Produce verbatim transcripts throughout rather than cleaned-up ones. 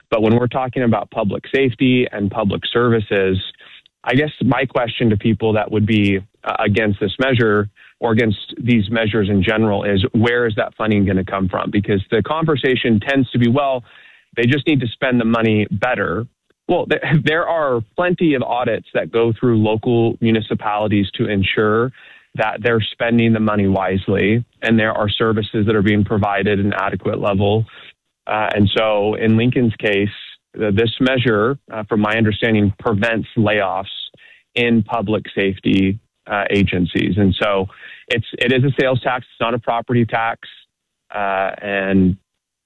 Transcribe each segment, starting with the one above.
But when we're talking about public safety and public services, I guess my question to people that would be uh, against this measure or against these measures in general is, where is that funding going to come from? Because the conversation tends to be, well, they just need to spend the money better. Well, th- there are plenty of audits that go through local municipalities to ensure that they're spending the money wisely, and there are services that are being provided at an adequate level. Uh, and so in Lincoln's case, uh, this measure, uh, from my understanding, prevents layoffs in public safety uh, agencies. And so it's, it is a sales tax. It's not a property tax. Uh, and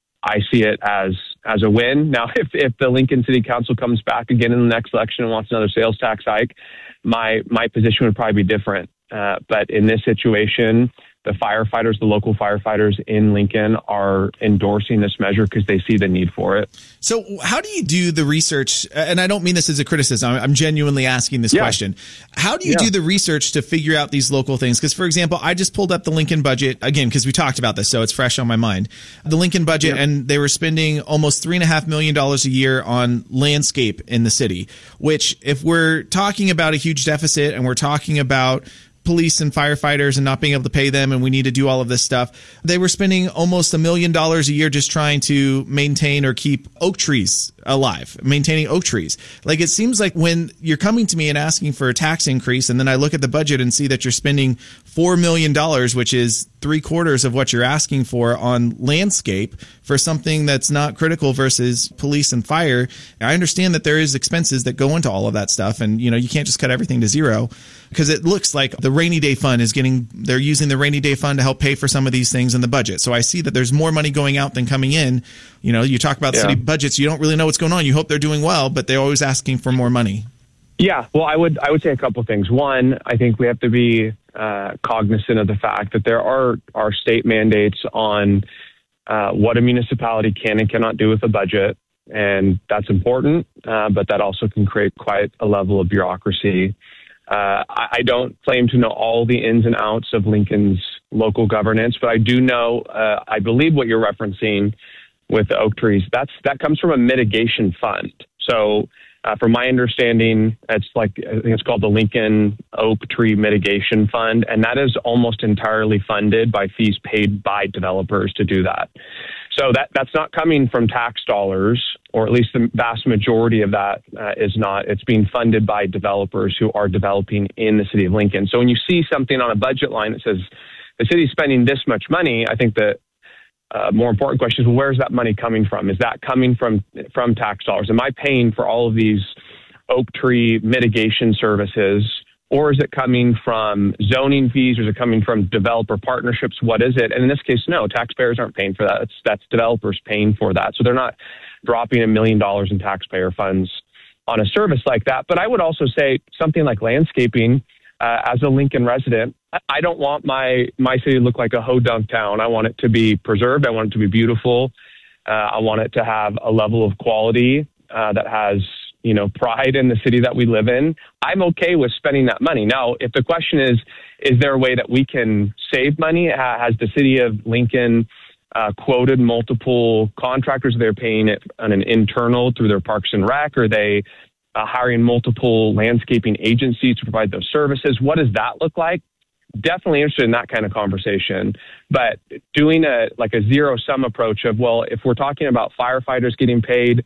I see it as, as a win. Now, if, if the Lincoln City Council comes back again in the next election and wants another sales tax hike, my, my position would probably be different. Uh, but in this situation, the firefighters, the local firefighters in Lincoln are endorsing this measure because they see the need for it. So how do you do the research? And I don't mean this as a criticism. I'm genuinely asking this yeah. question. How do you yeah. do the research to figure out these local things? Because, for example, I just pulled up the Lincoln budget again, because we talked about this, so it's fresh on my mind. The Lincoln budget, yeah. and they were spending almost three and a half million dollars a year on landscape in the city, which, if we're talking about a huge deficit and we're talking about police and firefighters and not being able to pay them, and we need to do all of this stuff, they were spending almost a million dollars a year just trying to maintain or keep oak trees alive, maintaining oak trees. Like, it seems like when you're coming to me and asking for a tax increase, and then I look at the budget and see that you're spending four million dollars, which is three quarters of what you're asking for on landscape for something that's not critical versus police and fire. I understand that there is expenses that go into all of that stuff, and you know, you can't just cut everything to zero, because it looks like the rainy day fund is getting, they're using the rainy day fund to help pay for some of these things in the budget. So I see that there's more money going out than coming in. You know, you talk about yeah. city budgets, you don't really know what's going on. You hope they're doing well, but they're always asking for more money. Yeah, well, I would I would say a couple things. One, I think we have to be uh, cognizant of the fact that there are, are state mandates on uh, what a municipality can and cannot do with a budget, and that's important, uh, but that also can create quite a level of bureaucracy. Uh, I, I don't claim to know all the ins and outs of Lincoln's local governance, but I do know, uh, I believe what you're referencing with the oak trees, that's that comes from a mitigation fund. So uh, from my understanding, it's like, I think it's called the Lincoln Oak Tree Mitigation Fund, and that is almost entirely funded by fees paid by developers to do that. So that that's not coming from tax dollars, or at least the vast majority of that uh, is not. It's being funded by developers who are developing in the city of Lincoln. So when you see something on a budget line that says the city's spending this much money, I think the uh, more important question is, well, where's that money coming from? Is that coming from from tax dollars? Am I paying for all of these oak tree mitigation services? Or is it coming from zoning fees? Or is it coming from developer partnerships? What is it? And in this case, no, taxpayers aren't paying for that. It's, that's developers paying for that. So they're not dropping a million dollars in taxpayer funds on a service like that. But I would also say something like landscaping, uh, as a Lincoln resident, I don't want my, my city to look like a ho-dunk town. I want it to be preserved. I want it to be beautiful. Uh, I want it to have a level of quality uh, that has, you know, pride in the city that we live in. I'm okay with spending that money. Now, if the question is, is there a way that we can save money? Has the city of Lincoln uh, quoted multiple contractors? They're paying it on an internal through their Parks and Rec? Are they uh, hiring multiple landscaping agencies to provide those services? What does that look like? Definitely interested in that kind of conversation. But doing a like a zero sum approach of, well, if we're talking about firefighters getting paid,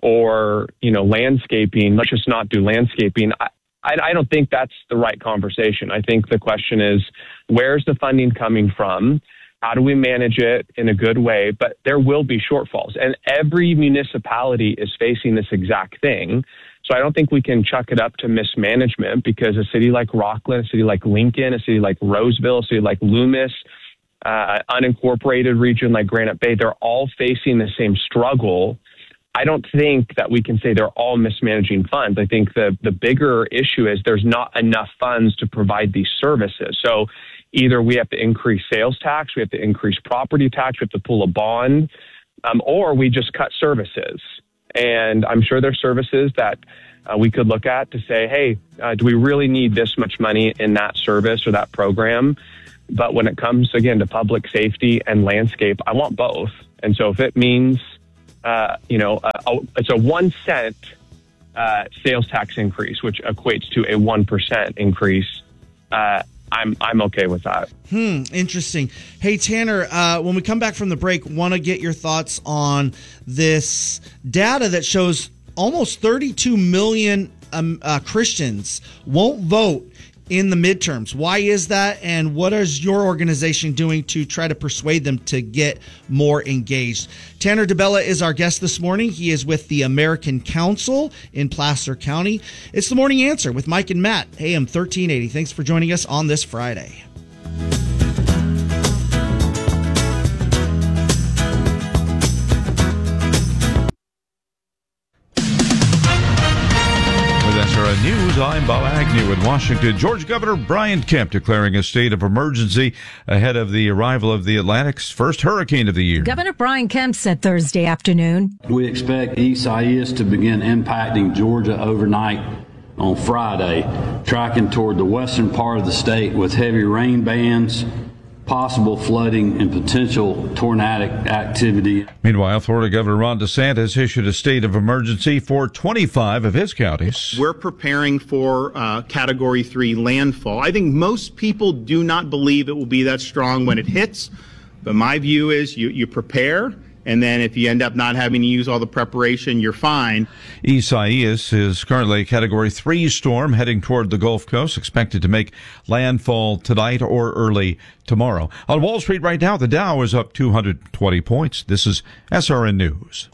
or, you know, landscaping, let's just not do landscaping. I, I, I don't think that's the right conversation. I think the question is, where's the funding coming from? How do we manage it in a good way? But there will be shortfalls, and every municipality is facing this exact thing. So I don't think we can chuck it up to mismanagement, because a city like Rockland, a city like Lincoln, a city like Roseville, a city like Loomis, uh, unincorporated region like Granite Bay, they're all facing the same struggle. I don't think that we can say they're all mismanaging funds. I think the, the bigger issue is there's not enough funds to provide these services. So either we have to increase sales tax, we have to increase property tax, we have to pull a bond, um, or we just cut services. And I'm sure there's services that uh, we could look at to say, hey, uh, do we really need this much money in that service or that program? But when it comes, again, to public safety and landscape, I want both. And so if it means uh, you know, a, it's a one cent uh, sales tax increase, which equates to a one percent increase. Uh, I'm I'm okay with that. Hmm. Interesting. Hey, Tanner, uh, when we come back from the break, want to get your thoughts on this data that shows almost thirty-two million um, uh, Christians won't vote in the midterms. Why is that? And what is your organization doing to try to persuade them to get more engaged? Tanner DeBella is our guest this morning. He is with the American Council in Placer County. It's The Morning Answer with Mike and Matt, A M thirteen eighty. Thanks for joining us on this Friday. News, I'm Bob Agnew in Washington. Georgia Governor Brian Kemp declaring a state of emergency ahead of the arrival of the Atlantic's first hurricane of the year. Governor Brian Kemp said Thursday afternoon, we expect Isaias to begin impacting Georgia overnight on Friday, tracking toward the western part of the state with heavy rain bands, possible flooding, and potential tornadic activity. Meanwhile, Florida Governor Ron DeSantis issued a state of emergency for twenty-five of his counties. We're preparing for uh, Category three landfall. I think most people do not believe it will be that strong when it hits, but my view is you, you prepare, and then if you end up not having to use all the preparation, you're fine. Isaias is currently a Category three storm heading toward the Gulf Coast, expected to make landfall tonight or early tomorrow. On Wall Street right now, the Dow is up two hundred twenty points. This is S R N News.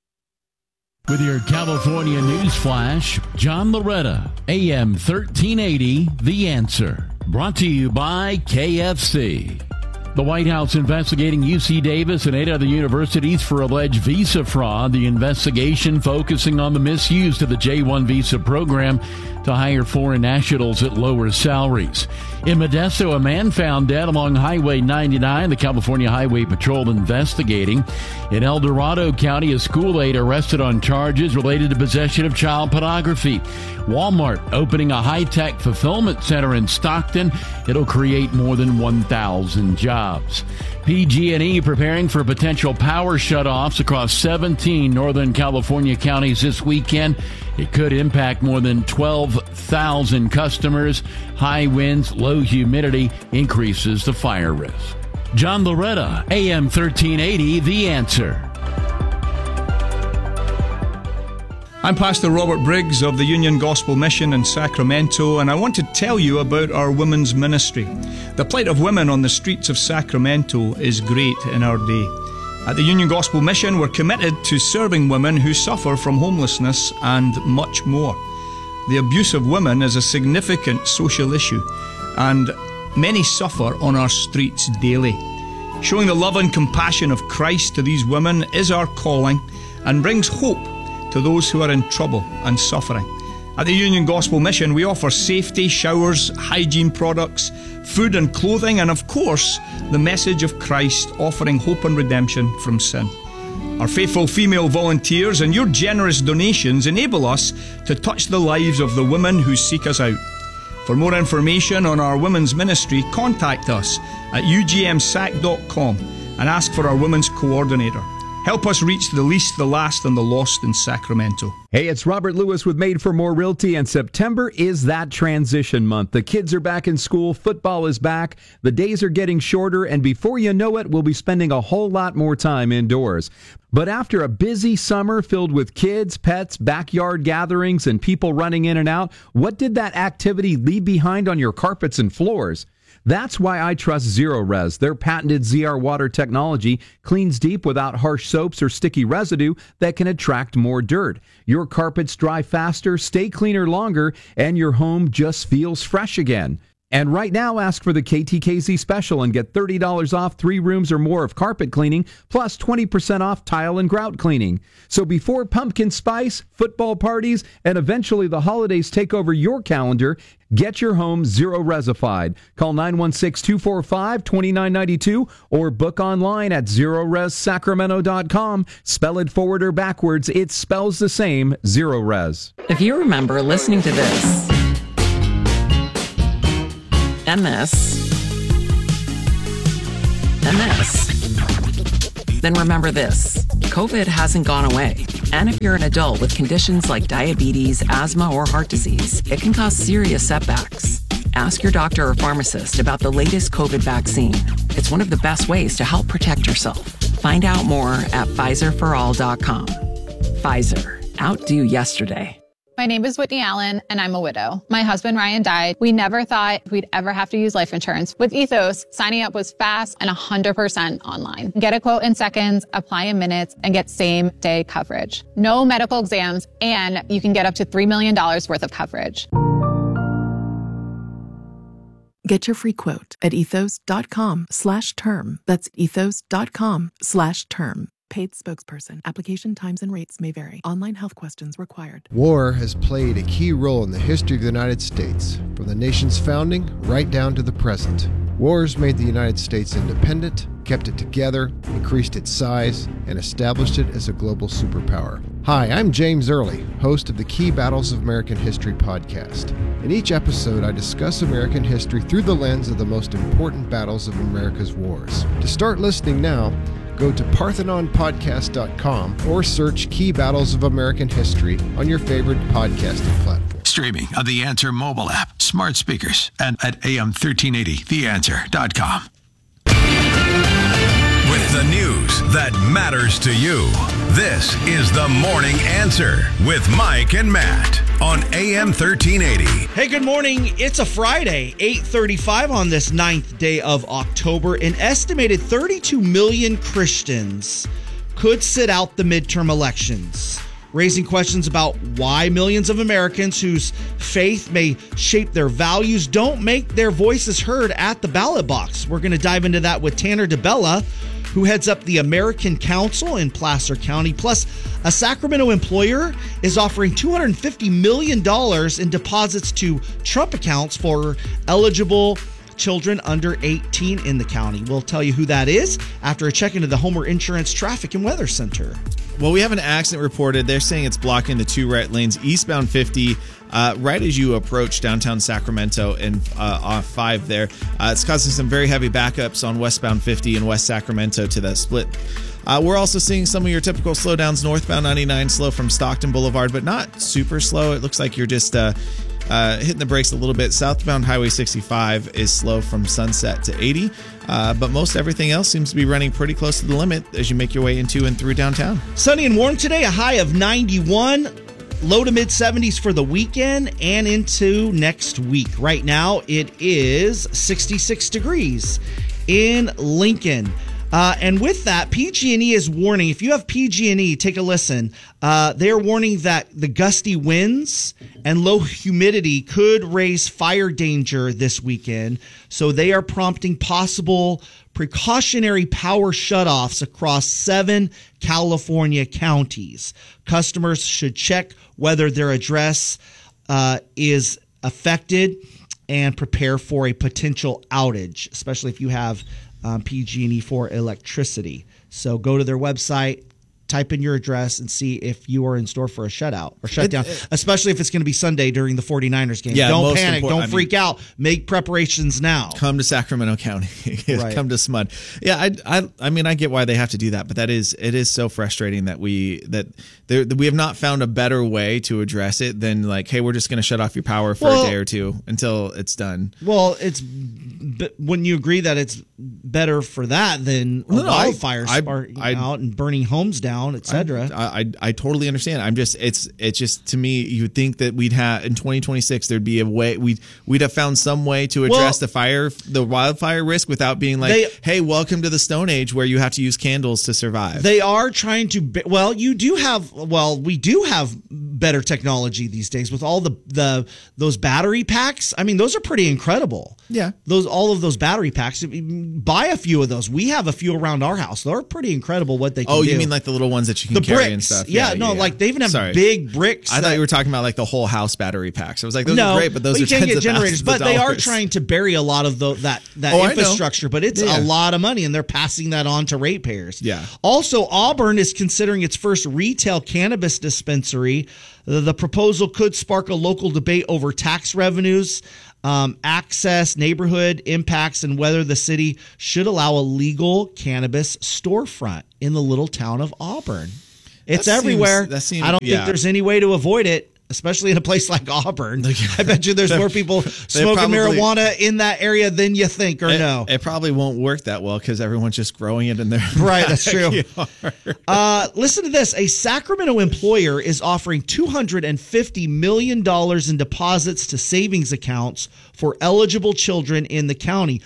With your California News Flash, John Loretta, A M thirteen eighty, The Answer. Brought to you by K F C. The White House investigating U C Davis and eight other universities for alleged visa fraud. The investigation focusing on the misuse of the J one visa program to hire foreign nationals at lower salaries. In Modesto, a man found dead along Highway ninety-nine, the California Highway Patrol investigating. In El Dorado County, a school aide arrested on charges related to possession of child pornography. Walmart opening a high-tech fulfillment center in Stockton. It'll create more than one thousand jobs. P G and E preparing for potential power shutoffs across seventeen Northern California counties this weekend. It could impact more than twelve thousand customers. High winds, low humidity increases the fire risk. John Loretta, A M thirteen eighty, The Answer. I'm Pastor Robert Briggs of the Union Gospel Mission in Sacramento, and I want to tell you about our women's ministry. The plight of women on the streets of Sacramento is great in our day. At the Union Gospel Mission, we're committed to serving women who suffer from homelessness and much more. The abuse of women is a significant social issue, and many suffer on our streets daily. Showing the love and compassion of Christ to these women is our calling and brings hope to those who are in trouble and suffering. At the Union Gospel Mission, we offer safety, showers, hygiene products, food and clothing, and of course, the message of Christ offering hope and redemption from sin. Our faithful female volunteers and your generous donations enable us to touch the lives of the women who seek us out. For more information on our women's ministry, contact us at u g m sac dot com and ask for our women's coordinator. Help us reach the least, the last, and the lost in Sacramento. Hey, it's Robert Lewis with Made for More Realty, and September is that transition month. The kids are back in school, football is back, the days are getting shorter, and before you know it, we'll be spending a whole lot more time indoors. But after a busy summer filled with kids, pets, backyard gatherings, and people running in and out, what did that activity leave behind on your carpets and floors? That's why I trust Zero-Res. Their patented Z R water technology cleans deep without harsh soaps or sticky residue that can attract more dirt. Your carpets dry faster, stay cleaner longer, and your home just feels fresh again. And right now, ask for the K T K Z special and get thirty dollars off three rooms or more of carpet cleaning, plus twenty percent off tile and grout cleaning. So before pumpkin spice, football parties, and eventually the holidays take over your calendar, get your home Zero-Resified. Call nine one six, two four five, two nine nine two or book online at zero res sacramento dot com. Spell it forward or backwards, it spells the same, Zero-Res. If you remember listening to this, and this, and this, then remember this. COVID hasn't gone away. And if you're an adult with conditions like diabetes, asthma, or heart disease, it can cause serious setbacks. Ask your doctor or pharmacist about the latest COVID vaccine. It's one of the best ways to help protect yourself. Find out more at Pfizer for all dot com. Pfizer. Outdo yesterday. My name is Whitney Allen, and I'm a widow. My husband, Ryan, died. We never thought we'd ever have to use life insurance. With Ethos, signing up was fast and one hundred percent online. Get a quote in seconds, apply in minutes, and get same-day coverage. No medical exams, and you can get up to three million dollars worth of coverage. Get your free quote at ethos.com slash term. That's ethos.com slash term. Paid spokesperson. Application times and rates may vary. Online health questions required. War has played a key role in the history of the United States, from the nation's founding right down to the present. Wars made the United States independent, kept it together, increased its size, and established it as a global superpower. Hi, I'm James Early, host of the Key Battles of American History podcast. In each episode, I discuss American history through the lens of the most important battles of America's wars. To start listening now, go to Parthenon Podcast dot com or search Key Battles of American History on your favorite podcasting platform. Streaming on the Answer mobile app, smart speakers, and at A M thirteen eighty the answer dot com. With the news that matters to you, this is The Morning Answer with Mike and Matt on A M thirteen eighty. Hey, good morning. It's a Friday, eight thirty-five on this ninth day of October. An estimated thirty-two million Christians could sit out the midterm elections, raising questions about why millions of Americans whose faith may shape their values don't make their voices heard at the ballot box. We're going to dive into that with Tanner DeBella, who heads up the American Council in Placer County. Plus, a Sacramento employer is offering two hundred fifty million dollars in deposits to Trump accounts for eligible children under eighteen in the county. We'll tell you who that is after a check into the Homer Insurance Traffic and Weather Center. Well, we have an accident reported. They're saying it's blocking the two right lanes eastbound fifty uh, right as you approach downtown Sacramento and uh, off five there. Uh, it's causing some very heavy backups on westbound fifty in West Sacramento to that split. Uh, we're also seeing some of your typical slowdowns northbound ninety-nine slow from Stockton Boulevard, but not super slow. It looks like you're just uh, uh, hitting the brakes a little bit. Southbound Highway sixty-five is slow from Sunset to eighty. Uh, but most everything else seems to be running pretty close to the limit as you make your way into and through downtown. Sunny and warm today, a high of ninety-one, low to mid seventies for the weekend and into next week. Right now, it is sixty-six degrees in Lincoln. Uh, and with that, P G and E is warning. If you have P G and E, take a listen. Uh, they are warning that the gusty winds and low humidity could raise fire danger this weekend. So they are prompting possible precautionary power shutoffs across seven California counties. Customers should check whether their address uh, is affected and prepare for a potential outage, especially if you have Um, P G and E for electricity. So go to their website, type in your address, and see if you are in store for a shutout or shutdown, it, it, especially if it's going to be Sunday during the 49ers game. Yeah, don't panic. Don't I freak mean, out. Make preparations now. Come to Sacramento County. Right. Come to S M U D. Yeah, I, I, I mean, I get why they have to do that, but that is it is so frustrating that we that there, that we have not found a better way to address it than like, hey, we're just going to shut off your power for well, a day or two until it's done. Well, it's but wouldn't you agree that it's better for that than no, wildfires I, sparking I, out and burning homes down, et cetera? I, I I totally understand. I'm just it's it's just to me you would think that we'd have in twenty twenty-six there'd be a way we'd we'd have found some way to address well, the fire the wildfire risk without being like, they, hey, welcome to the Stone Age where you have to use candles to survive. They are trying to well, you do have well, we do have better technology these days with all the the those battery packs. I mean, those are pretty incredible. Yeah, those all of those battery packs. Buy a few of those. We have a few around our house. They're pretty incredible what they can oh, do. you mean like the little ones that you can the carry bricks. and stuff? Yeah, yeah no, yeah. like they even have Sorry. big bricks. I that, thought you were talking about like the whole house battery packs. I was like, those no, are great, but those well, are you can't tens get of generators. But they dollars. are trying to bury a lot of the, that that oh, infrastructure. But it's yeah. a lot of money, and they're passing that on to ratepayers. Yeah. Also, Auburn is considering its first retail cannabis dispensary The, the proposal could spark a local debate over tax revenues, um, access, neighborhood impacts, and whether the city should allow a legal cannabis storefront in the little town of Auburn. It's That everywhere. seems- that seems- I don't yeah. think there's any way to avoid it, especially in a place like Auburn. I bet you there's more people smoking probably- marijuana in that area than you think or It, no. it probably won't work that well because everyone's just growing it in their Right, that's true. backyard. Uh, listen to this. A Sacramento employer is offering two hundred fifty million dollars in deposits to savings accounts for eligible children in the county.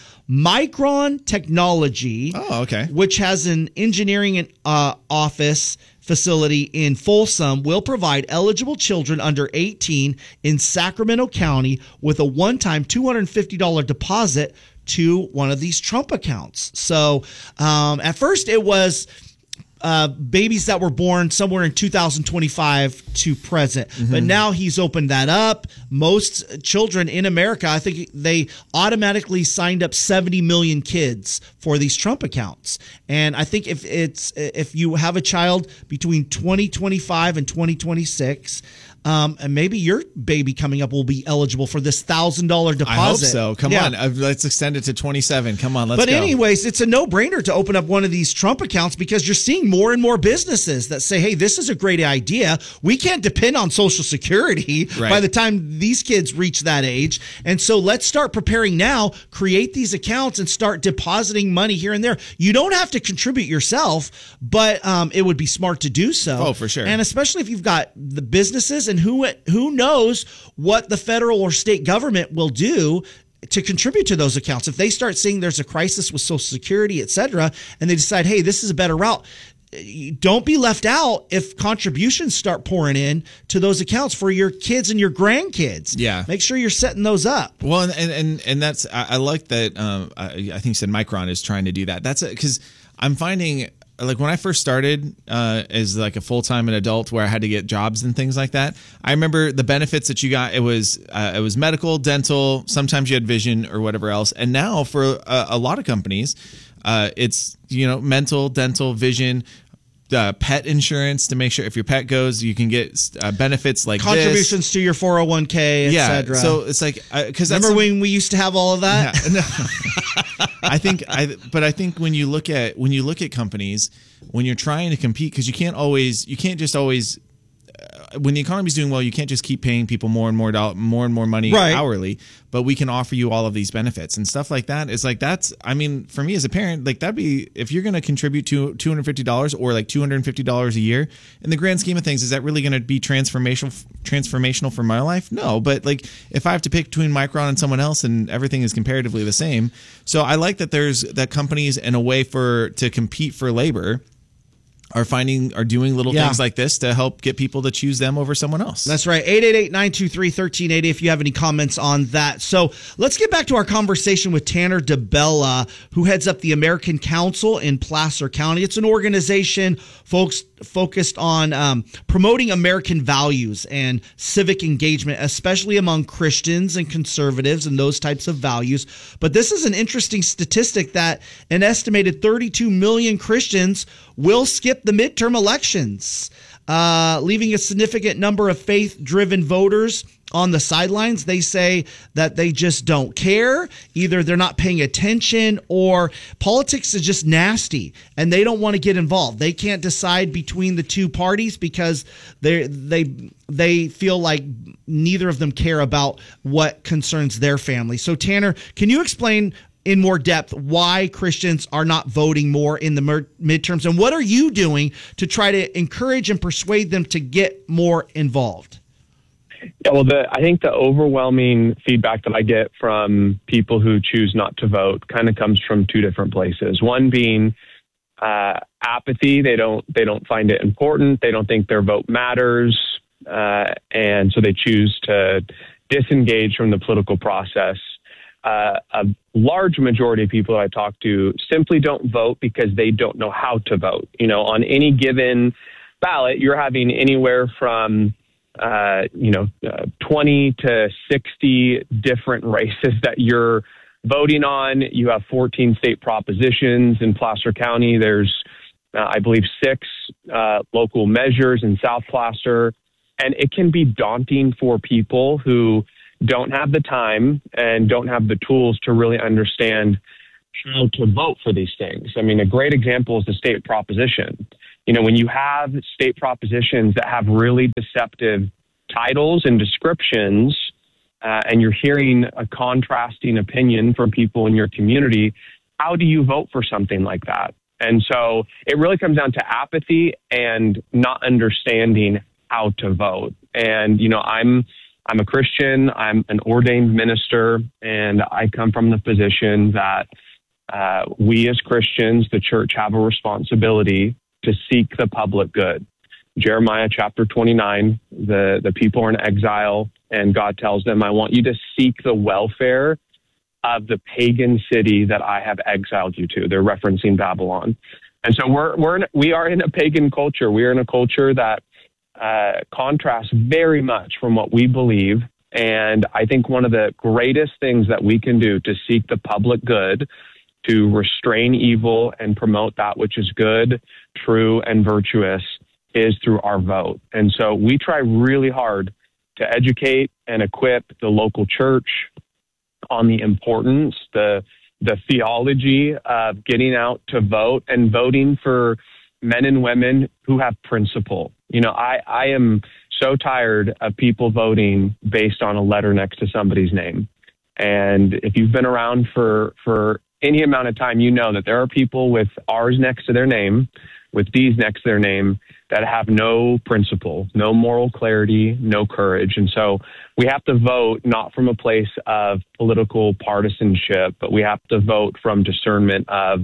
Micron Technology, oh, okay. which has an engineering and, uh, office facility in Folsom, will provide eligible children under eighteen in Sacramento County with a one-time two hundred fifty dollars deposit to one of these Trump accounts. So um, at first it was uh, babies that were born somewhere in two thousand twenty-five to present. Mm-hmm. But now he's opened that up. Most children in America, I think they automatically signed up seventy million kids for these Trump accounts. And I think if it's if you have a child between twenty twenty-five and twenty twenty-six, Um, and maybe your baby coming up will be eligible for this one thousand dollars deposit. I hope so. Come Yeah. on. Uh, let's extend it to twenty-seven. Come on. Let's but go. anyways, it's a no-brainer to open up one of these Trump accounts because you're seeing more and more businesses that say, hey, this is a great idea. We can't depend on Social Security Right. by the time these kids reach that age. And so let's start preparing now, create these accounts and start depositing money here and there. You don't have to contribute yourself, but um, it would be smart to do so. Oh, for sure. And especially if you've got the businesses and who who knows what the federal or state government will do to contribute to those accounts. If they start seeing there's a crisis with Social Security, et cetera, and they decide, hey, this is a better route, don't be left out if contributions start pouring in to those accounts for your kids and your grandkids. Yeah. Make sure you're setting those up. Well, and and and, and that's I, I like that. Um, I, I think you said Micron is trying to do that. That's because I'm finding like when I first started uh, as like a full time an adult where I had to get jobs and things like that. I remember the benefits that you got. It was uh, it was medical, dental. Sometimes you had vision or whatever else. And now for a, a lot of companies, uh, it's you know mental, dental, vision. Uh, pet insurance to make sure if your pet goes, you can get uh, benefits like Contributions this. to your four oh one k, et yeah, cetera. so it's like because remember when we used to have all of that? Yeah, no. I think I but I think when you look at when you look at companies when you're trying to compete because you can't always you can't just always uh, when the economy's doing well you can't just keep paying people more and more do- more and more money Right. hourly, but we can offer you all of these benefits and stuff like that. It's like that's I mean for me as a parent, like that'd be if you're going to contribute to two hundred fifty dollars or like two hundred fifty dollars a year in the grand scheme of things, is that really going to be transformational transformational for my life? No, but like if I have to pick between Micron and someone else and everything is comparatively the same. So I like that there's that companies in a way for to compete for labor are finding are doing little Yeah. things like this to help get people to choose them over someone else. That's right. eight eight eight, nine two three, one three eight zero if you have any comments on that. So let's get back to our conversation with Tanner DeBella, who heads up the American Council in Placer County. It's an organization folks focused on um, promoting American values and civic engagement, especially among Christians and conservatives and those types of values. But this is an interesting statistic that an estimated thirty-two million Christians will skip the midterm elections, uh, leaving a significant number of faith-driven voters on the sidelines. They say that they just don't care. Either they're not paying attention or politics is just nasty and they don't want to get involved. They can't decide between the two parties because they they they feel like neither of them care about what concerns their family. So Tanner, can you explain in more depth why Christians are not voting more in the mer- midterms, and what are you doing to try to encourage and persuade them to get more involved? Yeah, well, the, I think the overwhelming feedback that I get from people who choose not to vote kind of comes from two different places. One being uh, apathy; they don't they don't find it important. They don't think their vote matters, uh, and so they choose to disengage from the political process. Uh, a large majority of people I talk to simply don't vote because they don't know how to vote. You know, on any given ballot, you're having anywhere from uh, you know, uh, twenty to sixty different races that you're voting on. You have fourteen state propositions in Placer County. There's, uh, I believe, six uh, local measures in South Placer. And it can be daunting for people who don't have the time and don't have the tools to really understand how to vote for these things. I mean, a great example is the state proposition. You know, when you have state propositions that have really deceptive titles and descriptions, uh, and you're hearing a contrasting opinion from people in your community, how do you vote for something like that? And so it really comes down to apathy and not understanding how to vote. And, you know, I'm I'm a Christian, I'm an ordained minister, and I come from the position that uh, we as Christians, the church, have a responsibility to seek the public good. Jeremiah chapter twenty-nine, the, the people are in exile, and God tells them, I want you to seek the welfare of the pagan city that I have exiled you to. They're referencing Babylon. And so we're, we're in, we are in a pagan culture. We are in a culture that uh, contrasts very much from what we believe. And I think one of the greatest things that we can do to seek the public good, to restrain evil and promote that which is good, true, and virtuous, is through our vote. And so we try really hard to educate and equip the local church on the importance, the the theology of getting out to vote and voting for men and women who have principle. You know, I, I am so tired of people voting based on a letter next to somebody's name. And if you've been around for, for any amount of time, you know that there are people with R's next to their name, with D's next to their name, that have no principle, no moral clarity, no courage. And so we have to vote not from a place of political partisanship, but we have to vote from discernment of,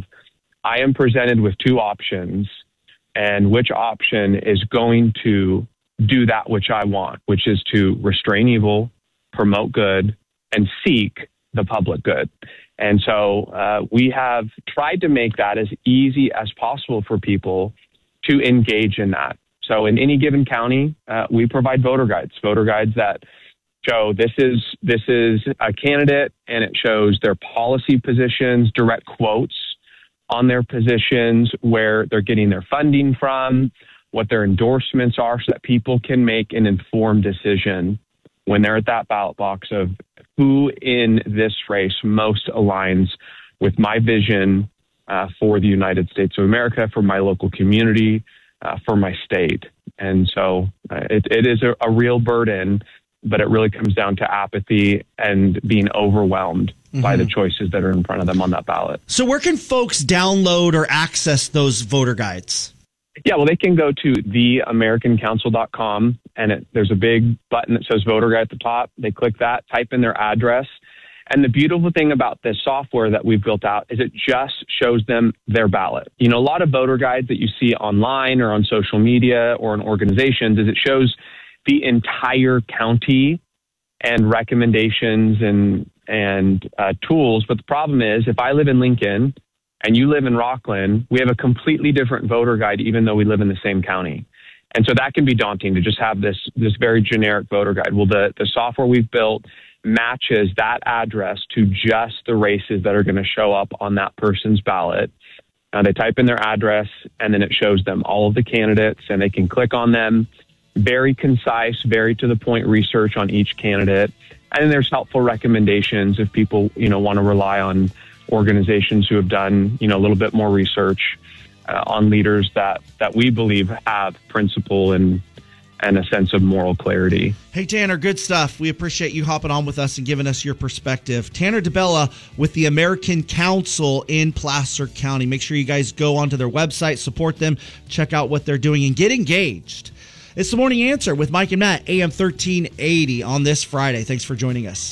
I am presented with two options, and which option is going to do that which I want, which is to restrain evil, promote good, and seek the public good. And so uh, we have tried to make that as easy as possible for people to engage in that. So in any given county, uh, we provide voter guides, voter guides that show this is this is a candidate, and it shows their policy positions, direct quotes on their positions, where they're getting their funding from, what their endorsements are, so that people can make an informed decision when they're at that ballot box of who in this race most aligns with my vision uh, for the United States of America, for my local community, uh, for my state. And so uh, it, it is a, a real burden, but it really comes down to apathy and being overwhelmed mm-hmm. by the choices that are in front of them on that ballot. So where can folks download or access those voter guides? Yeah, well, they can go to the american council dot com, and it, there's a big button that says voter guide at the top. They click that, type in their address. And the beautiful thing about this software that we've built out is it just shows them their ballot. You know, a lot of voter guides that you see online or on social media or in organizations is it shows the entire county and recommendations and, and uh, tools. But the problem is, if I live in Lincoln and you live in Rockland, we have a completely different voter guide, even though we live in the same county. And so that can be daunting to just have this, this very generic voter guide. Well, the, the software we've built matches that address to just the races that are going to show up on that person's ballot. Uh, they type in their address, and then it shows them all of the candidates, and they can click on them. Very concise, very to the point research on each candidate. And then there's helpful recommendations if people, you know, want to rely on organizations who have done, you know, a little bit more research uh, on leaders that, that we believe have principle and and a sense of moral clarity. Hey, Tanner, good stuff. We appreciate you hopping on with us and giving us your perspective. Tanner DeBella with the American Council in Placer County. Make sure you guys go onto their website, support them, check out what they're doing, and get engaged. It's The Morning Answer with Mike and Matt, A M thirteen eighty on this Friday. Thanks for joining us.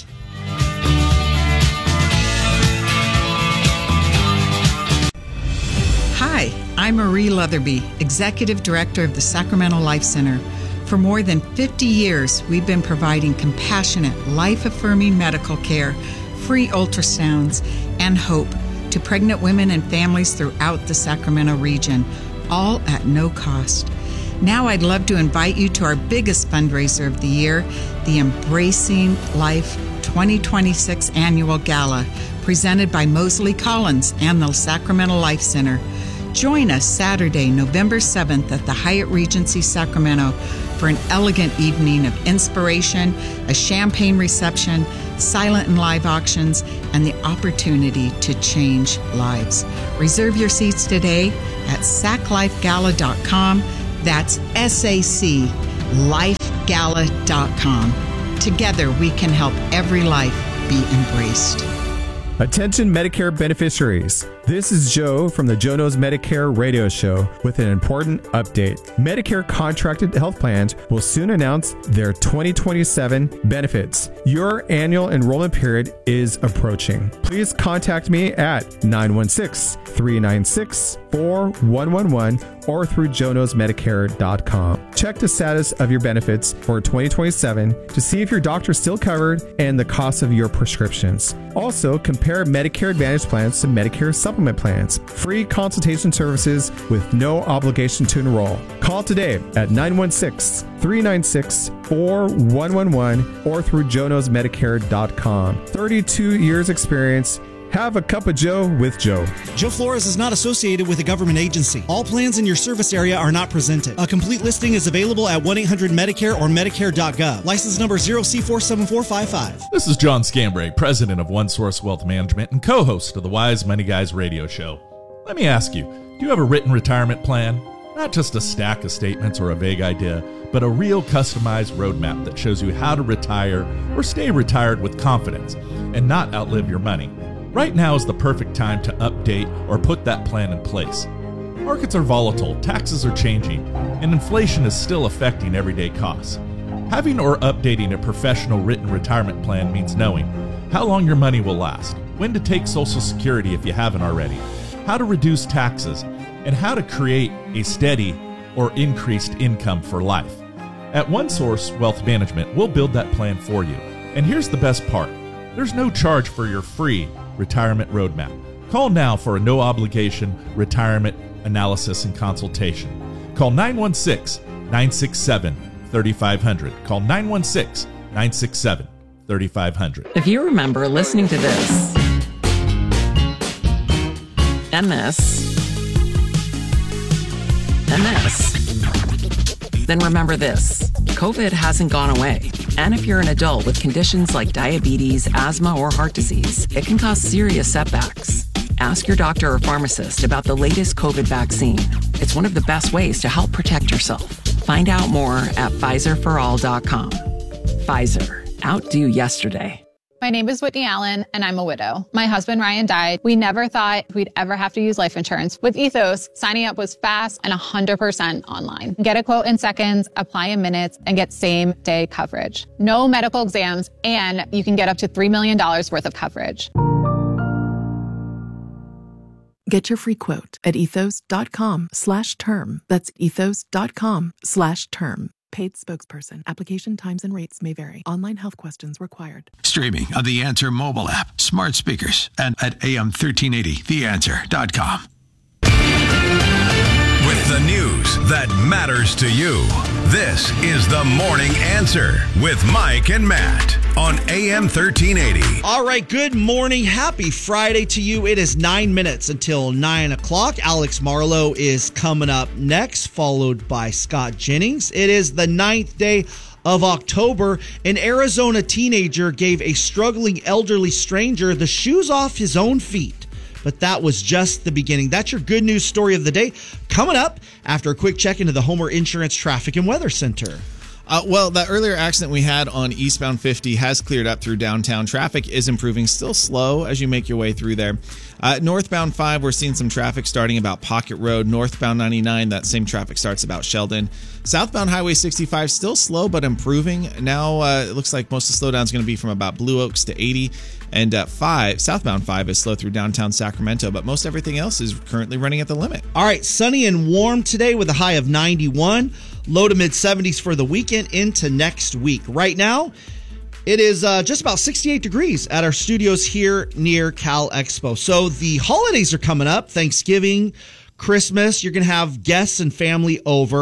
Hi, I'm Marie Leatherby, Executive Director of the Sacramento Life Center. For more than fifty years, we've been providing compassionate, life-affirming medical care, free ultrasounds, and hope to pregnant women and families throughout the Sacramento region, all at no cost. Now I'd love to invite you to our biggest fundraiser of the year, the Embracing Life twenty twenty-six Annual Gala, presented by Mosley Collins and the Sacramento Life Center. Join us Saturday, November seventh at the Hyatt Regency Sacramento for an elegant evening of inspiration, a champagne reception, silent and live auctions, and the opportunity to change lives. Reserve your seats today at sac life gala dot com. That's S A C life gala dot com. Together, we can help every life be embraced. Attention Medicare beneficiaries. This is Joe from the Joe Knows Medicare radio show with an important update. Medicare contracted health plans will soon announce their twenty twenty-seven benefits. Your annual enrollment period is approaching. Please contact me at nine one six, three nine six, four one one one or through joe knows medicare dot com. Check the status of your benefits for twenty twenty-seven to see if your doctor is still covered and the cost of your prescriptions. Also, compare Medicare Advantage plans to Medicare supplement plans. Free consultation services with no obligation to enroll. Call today at nine one six, three nine six, four one one one or through joe knows medicare dot com. thirty-two years experience. Have a cup of Joe with Joe. Joe Flores is not associated with a government agency. All plans in your service area are not presented. A complete listing is available at one eight hundred Medicare or medicare dot gov. License number zero C four seven four five five. This is John Scambray, president of One Source Wealth Management and co-host of the Wise Money Guys radio show. Let me ask you, do you have a written retirement plan? Not just a stack of statements or a vague idea, but a real customized roadmap that shows you how to retire or stay retired with confidence and not outlive your money. Right now is the perfect time to update or put that plan in place. Markets are volatile, taxes are changing, and inflation is still affecting everyday costs. Having or updating a professional written retirement plan means knowing how long your money will last, when to take Social Security if you haven't already, how to reduce taxes, and how to create a steady or increased income for life. At OneSource Wealth Management, we'll build that plan for you. And here's the best part. There's no charge for your free retirement roadmap. Call now for a no-obligation retirement analysis and consultation. Call nine one six, nine six seven, three five zero zero. Call nine one six, nine six seven, three five zero zero. If you remember listening to this and this and this, then remember this. COVID hasn't gone away. And if you're an adult with conditions like diabetes, asthma, or heart disease, it can cause serious setbacks. Ask your doctor or pharmacist about the latest COVID vaccine. It's one of the best ways to help protect yourself. Find out more at Pfizer for all dot com. Pfizer. Outdo yesterday. My name is Whitney Allen, and I'm a widow. My husband, Ryan, died. We never thought we'd ever have to use life insurance. With Ethos, signing up was fast and one hundred percent online. Get a quote in seconds, apply in minutes, and get same-day coverage. No medical exams, and you can get up to three million dollars worth of coverage. Get your free quote at ethos dot com slash term. That's ethos dot com slash term. Paid spokesperson. Application times and rates may vary. Online health questions required. Streaming on the Answer mobile app, smart speakers, and at A M thirteen eighty the answer dot com. With the news that matters to you, this is the Morning Answer with Mike and Matt on A M thirteen eighty. All right, good morning. Happy Friday to you. It is nine minutes until nine o'clock. Alex Marlowe is coming up next, followed by Scott Jennings. It is the ninth day of October. An Arizona teenager gave a struggling elderly stranger the shoes off his own feet. But that was just the beginning. That's your good news story of the day. Coming up after a quick check into the Homer Insurance Traffic and Weather Center. Uh, well, that earlier accident we had on eastbound fifty has cleared up through downtown. Traffic is improving, still slow as you make your way through there. Uh, northbound five, we're seeing some traffic starting about Pocket Road. Northbound ninety-nine, that same traffic starts about Sheldon. Southbound Highway sixty-five, still slow but improving. Now uh, it looks like most of the slowdown is going to be from about Blue Oaks to eighty. And uh, five, southbound five is slow through downtown Sacramento, but most everything else is currently running at the limit. All right, sunny and warm today with a high of ninety-one. Low to mid seventies for the weekend into next week. Right now, it is uh, just about sixty-eight degrees at our studios here near Cal Expo. So the holidays are coming up. Thanksgiving, Christmas. You're going to have guests and family over.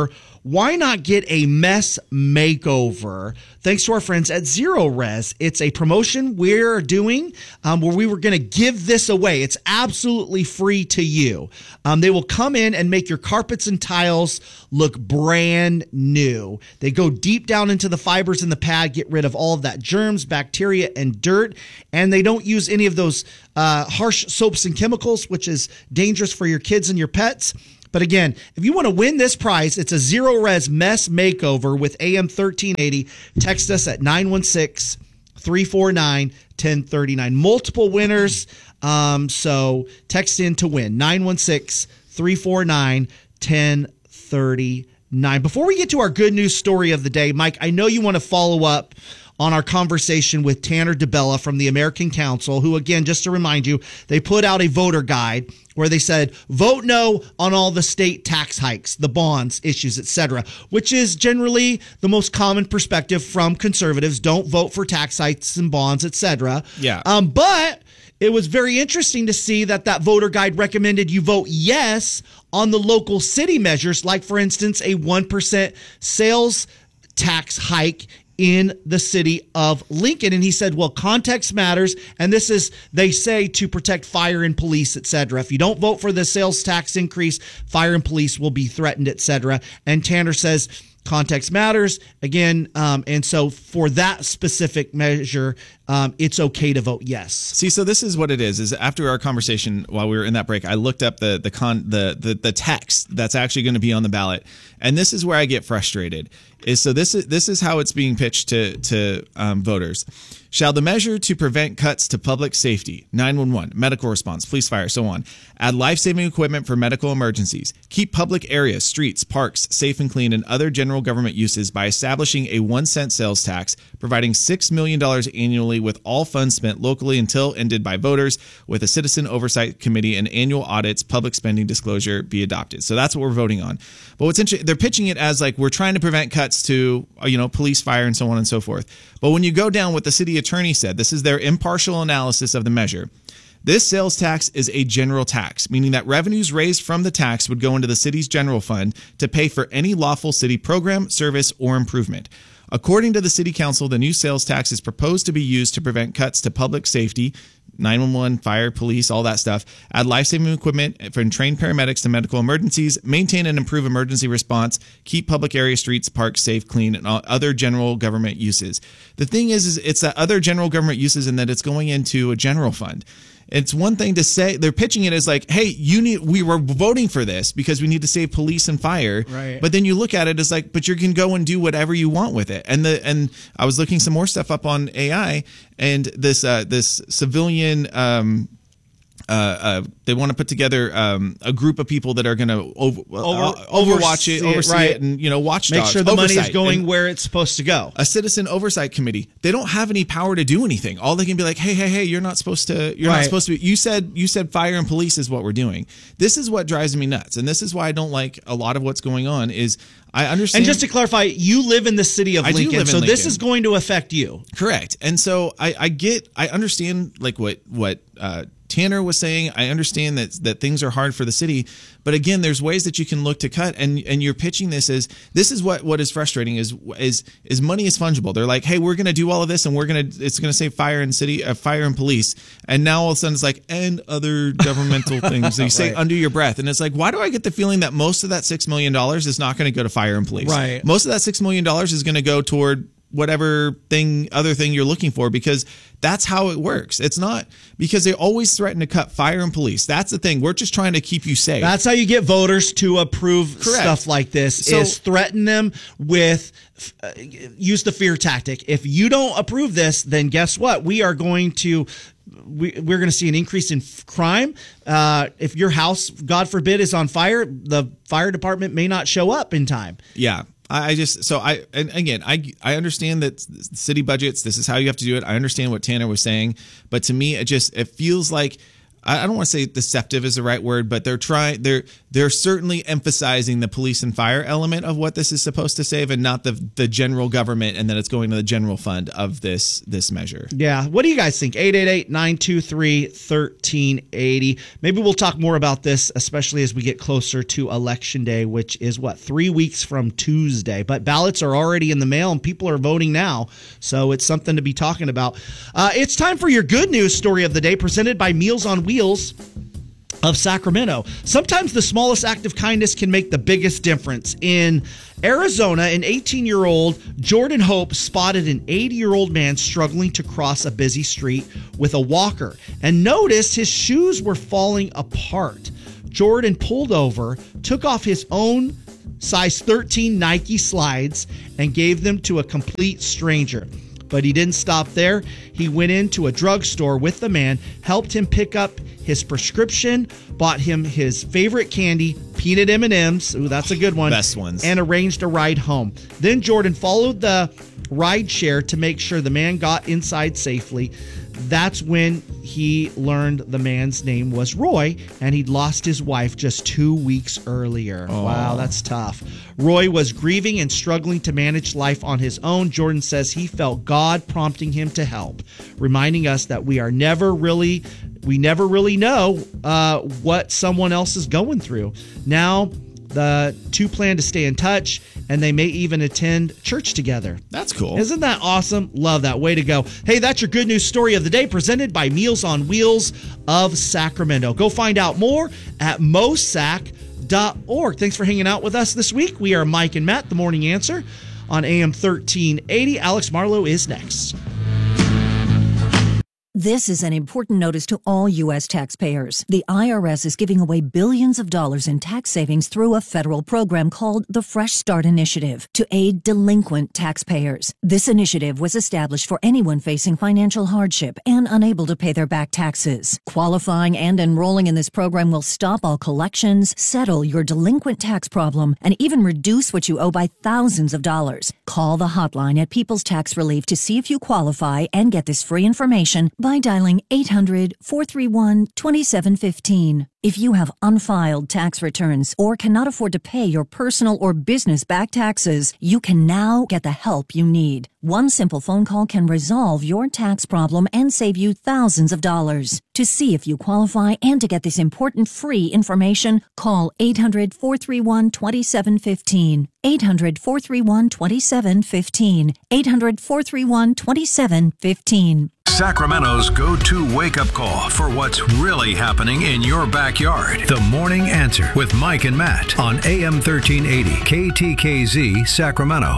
why not get a mess makeover? Thanks to our friends at Zero Res. It's a promotion we're doing um, where we were going to give this away. It's absolutely free to you. Um, they will come in and make your carpets and tiles look brand new. They go deep down into the fibers in the pad, get rid of all of that germs, bacteria, and dirt, and they don't use any of those uh, harsh soaps and chemicals, which is dangerous for your kids and your pets. But again, if you want to win this prize, it's a Zero Res Mess Makeover with A M thirteen eighty. Text us at nine one six, three four nine, one oh three nine. Multiple winners, um, so text in to win. nine one six, three four nine, one oh three nine. Before we get to our good news story of the day, Mike, I know you want to follow up on our conversation with Tanner DeBella from the American Council, who, again, just to remind you, they put out a voter guide where they said, vote no on all the state tax hikes, the bonds, issues, et cetera, which is generally the most common perspective from conservatives. Don't vote for tax hikes and bonds, et cetera. Yeah. Um, but it was very interesting to see that that voter guide recommended you vote yes on the local city measures, like, for instance, a one percent sales tax hike in the city of Lincoln. And he said, well, context matters. And this is, they say, to protect fire and police, et cetera. If you don't vote for the sales tax increase, fire and police will be threatened, et cetera. And Tanner says, context matters again. Um, and so for that specific measure, um, it's okay to vote yes. See, so this is what it is, is after our conversation while we were in that break, I looked up the, the con, the, the, the text that's actually going to be on the ballot. And this is where I get frustrated is, so this is, this is how it's being pitched to, to um, voters. Shall the measure to prevent cuts to public safety, nine one one, medical response, police, fire, so on, add life-saving equipment for medical emergencies, keep public areas, streets, parks safe and clean, and other general government uses by establishing a one cent sales tax, providing six million dollars annually with all funds spent locally until ended by voters, with a citizen oversight committee and annual audits, public spending disclosure be adopted. So that's what we're voting on. But what's interesting, they're pitching it as like we're trying to prevent cuts to, you know, police, fire, and so on and so forth. But when you go down what the city attorney said, this is their impartial analysis of the measure. This sales tax is a general tax, meaning that revenues raised from the tax would go into the city's general fund to pay for any lawful city program, service, or improvement. According to the city council, the new sales tax is proposed to be used to prevent cuts to public safety, nine one one, fire, police, all that stuff, add life-saving equipment for trained paramedics to medical emergencies, maintain and improve emergency response, keep public areas, streets, parks safe, clean, and other general government uses. The thing is, is it's that other general government uses and that it's going into a general fund. It's one thing to say, they're pitching it as like, hey, you need, we were voting for this because we need to save police and fire. Right. But then you look at it as like, but you can go and do whatever you want with it. And the, and I was looking some more stuff up on A I, and this, uh, this civilian, um, Uh, uh, they want to put together um, a group of people that are going to over, Over, uh, overwatch it, oversee right. it, and you know, watchdogs. Make sure the money is going and where it's supposed to go. A citizen oversight committee. They don't have any power to do anything. All they can be like, hey, hey, hey, you're not supposed to. You're Right. not supposed to. Be, you said you said fire and police is what we're doing. This is what drives me nuts, and this is why I don't like a lot of what's going on. Is I understand. And just to clarify, you live in the city of I do Lincoln, live in so this Lincoln. is going to affect you. Correct. And so I, I get, I understand like what, what, uh, Tanner was saying. I understand that that things are hard for the city, but again, there's ways that you can look to cut, and and you're pitching this as this is what what is frustrating is is is money is fungible. They're like, hey, we're going to do all of this, and we're going to it's going to save fire and city, uh, fire and police, and now all of a sudden it's like and other governmental things. They say Right. under your breath, and it's like, why do I get the feeling that most of that six million dollars is not going to go to fire and police? Right. Most of that six million dollars is going to go toward whatever thing, other thing you're looking for, because that's how it works. It's not because they always threaten to cut fire and police. That's the thing. We're just trying to keep you safe. That's how you get voters to approve Correct. stuff like this, So- is threaten them with, uh, use the fear tactic. If you don't approve this, then guess what? We are going to, we, we're going to see an increase in f- crime. Uh, if your house, God forbid, is on fire, the fire department may not show up in time. Yeah. I I just so I and again I I understand that city budgets, this is how you have to do it. I understand what Tanner was saying, but to me it just it feels like I don't want to say deceptive is the right word, but they're trying they're they're certainly emphasizing the police and fire element of what this is supposed to save, and not the the general government, and that it's going to the general fund of this this measure. Yeah. What do you guys think? eight eight eight, nine two three, one three eight zero. Maybe we'll talk more about this, especially as we get closer to Election Day, which is what, three weeks from Tuesday. But ballots are already in the mail and people are voting now. So it's something to be talking about. Uh, it's time for your good news story of the day, presented by Meals on Wheels of Sacramento. Sometimes the smallest act of kindness can make the biggest difference. In Arizona, an eighteen-year-old Jordan Hope spotted an eighty-year-old man struggling to cross a busy street with a walker and noticed his shoes were falling apart. Jordan pulled over, took off his own size thirteen Nike slides, and gave them to a complete stranger. But he didn't stop there. He went into a drugstore with the man, helped him pick up his prescription, bought him his favorite candy, peanut M and M's, ooh, that's a good one, best ones, and arranged a ride home. Then Jordan followed the ride share to make sure the man got inside safely. That's when he learned the man's name was Roy, and he'd lost his wife just two weeks earlier. Aww. Wow, that's tough. Roy was grieving and struggling to manage life on his own. Jordan says he felt God prompting him to help, reminding us that we are never really, we never really know uh, what someone else is going through. Now, the two plan to stay in touch, and they may even attend church together. That's cool. Isn't that awesome? Love that. Way to go. Hey, that's your good news story of the day, presented by Meals on Wheels of Sacramento. Go find out more at mosac dot org. Thanks for hanging out with us this week. We are Mike and Matt, the Morning Answer on A M thirteen eighty. Alex Marlowe is next. This is an important notice to all U S taxpayers. The I R S is giving away billions of dollars in tax savings through a federal program called the Fresh Start Initiative to aid delinquent taxpayers. This initiative was established for anyone facing financial hardship and unable to pay their back taxes. Qualifying and enrolling in this program will stop all collections, settle your delinquent tax problem, and even reduce what you owe by thousands of dollars. Call the hotline at People's Tax Relief to see if you qualify and get this free information by dialing eight hundred, four three one, two seven one five. If you have unfiled tax returns or cannot afford to pay your personal or business back taxes, you can now get the help you need. One simple phone call can resolve your tax problem and save you thousands of dollars. To see if you qualify and to get this important free information, call eight hundred, four three one, two seven one five. eight hundred, four three one, two seven one five. eight hundred, four three one, two seven one five. Sacramento's go-to wake-up call for what's really happening in your backyard. The Morning Answer with Mike and Matt on A M thirteen eighty K T K Z Sacramento.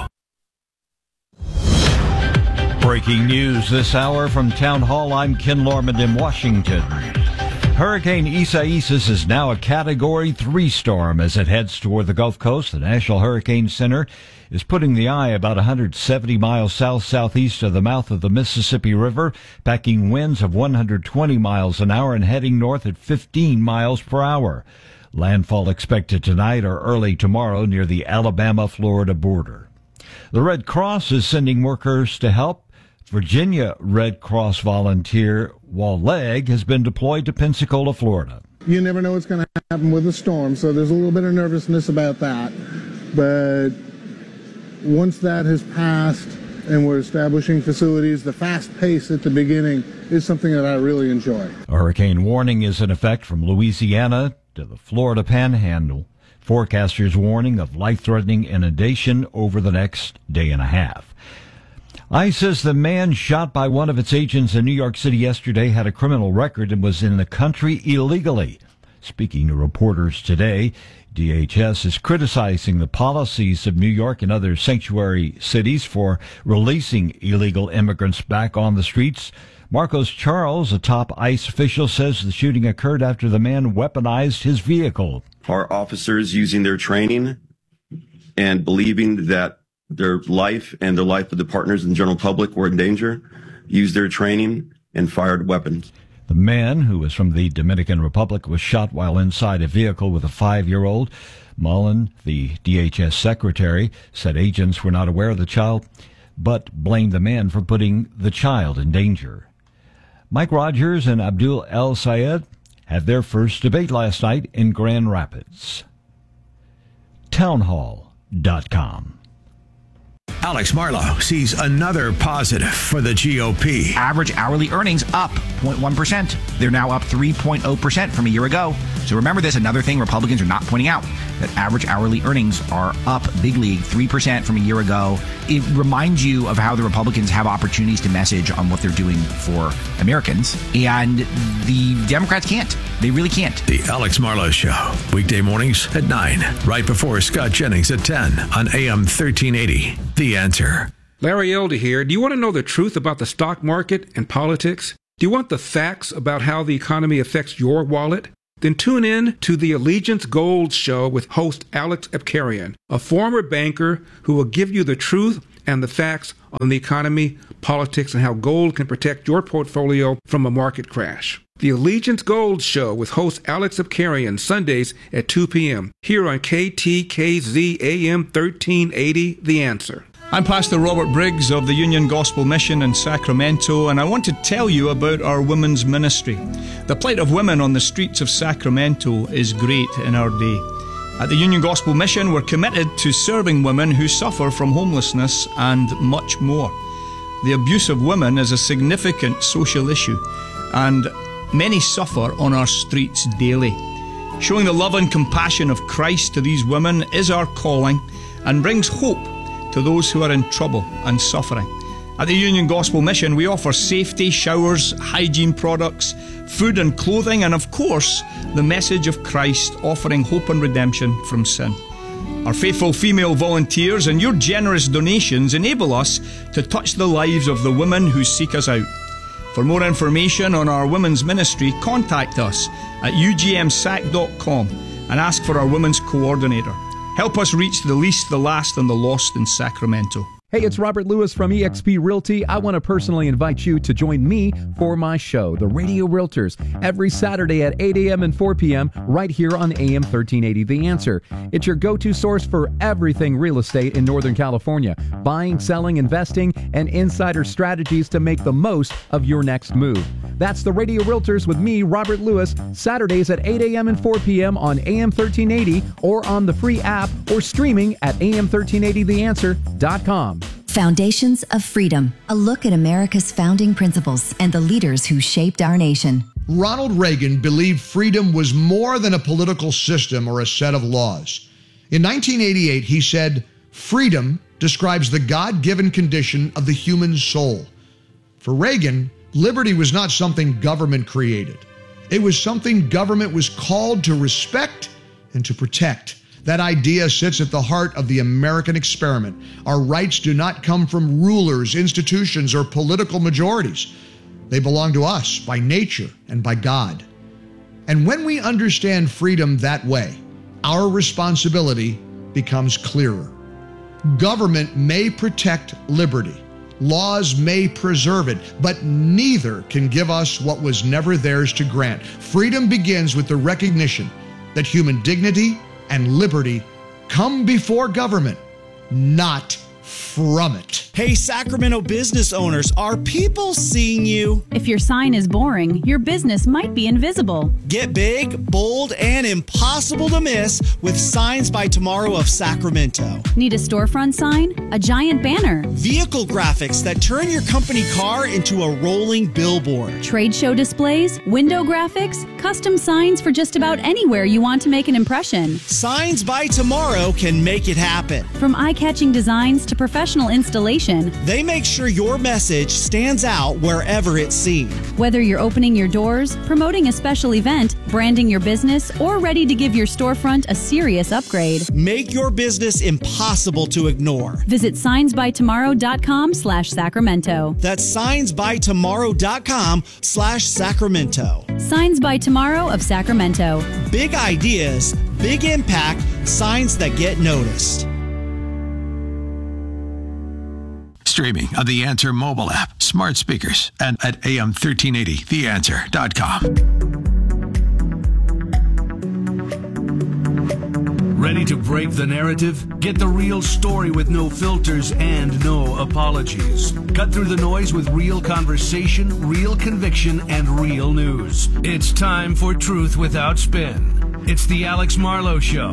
Breaking news this hour from Town Hall. I'm Ken Lorman in Washington. Hurricane Isaias is now a Category three storm as it heads toward the Gulf Coast. The National Hurricane Center is putting the eye about one hundred seventy miles south-southeast of the mouth of the Mississippi River, packing winds of one hundred twenty miles an hour and heading north at fifteen miles per hour. Landfall expected tonight or early tomorrow near the Alabama-Florida border. The Red Cross is sending workers to help. Virginia Red Cross volunteer Wall Legg has been deployed to Pensacola, Florida. You never know what's going to happen with a storm, so there's a little bit of nervousness about that. But once that has passed and we're establishing facilities, the fast pace at the beginning is something that I really enjoy. A hurricane warning is in effect from Louisiana to the Florida Panhandle. Forecasters warning of life-threatening inundation over the next day and a half. ICE says the man shot by one of its agents in New York City yesterday had a criminal record and was in the country illegally. Speaking to reporters today, D H S is criticizing the policies of New York and other sanctuary cities for releasing illegal immigrants back on the streets. Marcos Charles, a top ICE official, says the shooting occurred after the man weaponized his vehicle. Our officers, using their training and believing that their life and the life of the partners and the general public were in danger, used their training and fired weapons. The man, who was from the Dominican Republic, was shot while inside a vehicle with a five-year-old. Mullen, the D H S secretary, said agents were not aware of the child, but blamed the man for putting the child in danger. Mike Rogers and Abdul El Sayed had their first debate last night in Grand Rapids. townhall dot com. Alex Marlow sees another positive for the G O P. Average hourly earnings up zero point one percent. They're now up three point zero percent from a year ago. So remember this, another thing Republicans are not pointing out, that average hourly earnings are up big league, three percent from a year ago. It reminds you of how the Republicans have opportunities to message on what they're doing for Americans, and the Democrats can't. They really can't. The Alex Marlow Show, weekday mornings at nine, right before Scott Jennings at ten on A M thirteen eighty. The Answer. Larry Elder here. Do you want to know the truth about the stock market and politics? Do you want the facts about how the economy affects your wallet? Then tune in to the Allegiance Gold Show with host Alex Epkarian, a former banker who will give you the truth and the facts on the economy, politics, and how gold can protect your portfolio from a market crash. The Allegiance Gold Show with host Alex Epkarian, Sundays at two p.m. here on K T K Z A M thirteen eighty, The Answer. I'm Pastor Robert Briggs of the Union Gospel Mission in Sacramento, and I want to tell you about our women's ministry. The plight of women on the streets of Sacramento is great in our day. At the Union Gospel Mission, we're committed to serving women who suffer from homelessness and much more. The abuse of women is a significant social issue, and many suffer on our streets daily. Showing the love and compassion of Christ to these women is our calling and brings hope to those who are in trouble and suffering. At the Union Gospel Mission, we offer safety, showers, hygiene products, food and clothing, and of course, the message of Christ offering hope and redemption from sin. Our faithful female volunteers and your generous donations enable us to touch the lives of the women who seek us out. For more information on our women's ministry, contact us at u g m sac dot com and ask for our women's coordinator. Help us reach the least, the last, and the lost in Sacramento. Hey, it's Robert Lewis from eXp Realty. I want to personally invite you to join me for my show, The Radio Realtors, every Saturday at eight a.m. and four p.m. right here on A M thirteen eighty The Answer. It's your go-to source for everything real estate in Northern California. Buying, selling, investing, and insider strategies to make the most of your next move. That's The Radio Realtors with me, Robert Lewis, Saturdays at eight a.m. and four p.m. on A M thirteen eighty or on the free app or streaming at A M thirteen eighty the answer dot com. Foundations of Freedom, a look at America's founding principles and the leaders who shaped our nation. Ronald Reagan believed freedom was more than a political system or a set of laws. In nineteen eighty-eight, he said, "Freedom describes the God-given condition of the human soul." For Reagan, liberty was not something government created. It was something government was called to respect and to protect. That idea sits at the heart of the American experiment. Our rights do not come from rulers, institutions, or political majorities. They belong to us by nature and by God. And when we understand freedom that way, our responsibility becomes clearer. Government may protect liberty. Laws may preserve it, but neither can give us what was never theirs to grant. Freedom begins with the recognition that human dignity and liberty come before government, not from it. Hey, Sacramento business owners, are people seeing you? If your sign is boring, your business might be invisible. Get big, bold, and impossible to miss with Signs by Tomorrow of Sacramento. Need a storefront sign? A giant banner? Vehicle graphics that turn your company car into a rolling billboard. Trade show displays? Window graphics? Custom signs for just about anywhere you want to make an impression. Signs by Tomorrow can make it happen. From eye-catching designs to professional installation, they make sure your message stands out wherever it's seen. Whether you're opening your doors, promoting a special event, branding your business, or ready to give your storefront a serious upgrade, make your business impossible to ignore. Visit signs by tomorrow dot com slash Sacramento. That's signs by tomorrow dot com slash Sacramento. Signs by Tomorrow of Sacramento. Big ideas, big impact, signs that get noticed. Streaming on the Answer mobile app, smart speakers, and at A M thirteen eighty the answer dot com. Ready to break the narrative? Get the real story with no filters and no apologies. Cut through the noise with real conversation, real conviction, and real news. It's time for Truth Without Spin. It's the Alex Marlowe Show.